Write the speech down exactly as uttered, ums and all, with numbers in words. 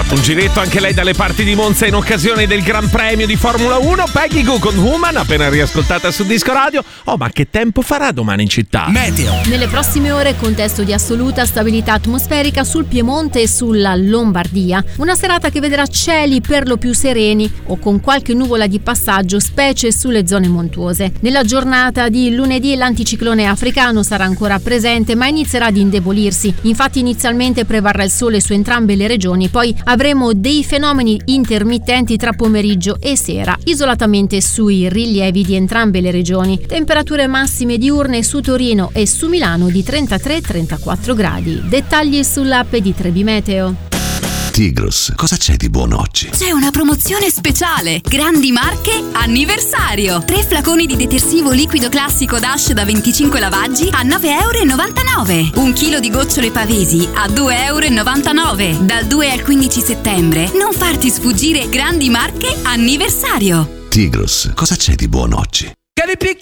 Un giretto anche lei dalle parti di Monza in occasione del Gran Premio di Formula uno. Peggy Gou con Woman, appena riascoltata su Disco Radio. Oh, ma che tempo farà domani in città? Meteo. Nelle prossime ore contesto di assoluta stabilità atmosferica sul Piemonte e sulla Lombardia. Una serata che vedrà cieli per lo più sereni o con qualche nuvola di passaggio, specie sulle zone montuose. Nella giornata di lunedì l'anticiclone africano sarà ancora presente, ma inizierà ad indebolirsi. Infatti inizialmente prevarrà il sole su entrambe le regioni, poi avremo dei fenomeni intermittenti tra pomeriggio e sera, isolatamente sui rilievi di entrambe le regioni. Temperature massime diurne su Torino e su Milano di trentatré trentaquattro gradi. Dettagli sull'app di Trebi Meteo. Tigros, cosa c'è di buono oggi? C'è una promozione speciale. Grandi marche, anniversario. Tre flaconi di detersivo liquido classico Dash da venticinque lavaggi a nove e novantanove euro. Un chilo di gocciole Pavesi a due e novantanove euro. Dal due al quindici settembre. Non farti sfuggire grandi marche, anniversario. Tigros, cosa c'è di buono oggi?